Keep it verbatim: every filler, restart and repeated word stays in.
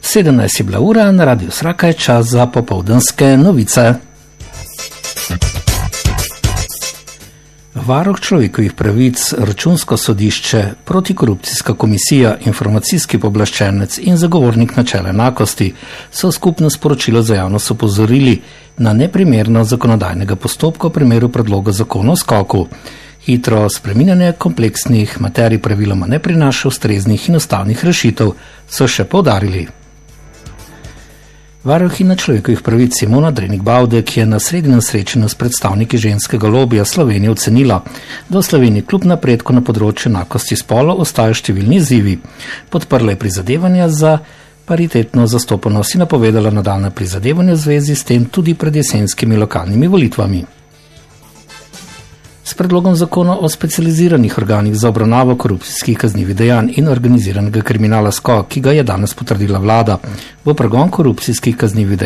sedemnajst je bila ura, na Radiu Sraka je čas za popoldanske novice. Varuh človekovih pravic, Računsko sodišče, Protikorupcijska komisija, Informacijski pooblaščenec in zagovornik načela enakosti so skupno sporočilo za javnost opozorili na neprimernost zakonodajnega postopka v primeru predloga zakona o skoku. Hitro spreminjanje kompleksnih materij praviloma ne prinaša ustreznih in ustavnih rešitev, so še poudarili. Varuhinja človekovih pravic Simona Drenik Bavdek je na sredinem srečanju s predstavniki ženskega lobija Slovenije ocenila, da v Sloveniji kljub napredku na področju enakosti spolov ostajajo številni izzivi. Podprla je prizadevanja za paritetno zastopanost in napovedala nadaljnje prizadevanje v zvezi s tem tudi pred jesenskimi lokalnimi volitvami. S predlogom zakona o specializiranih organih za obravnavo korupcijskih kaznivih dejanj in organiziranega kriminala skok, ki ga je danes potrdila vlada, bo pregon korupcijskih kaznivih dejanj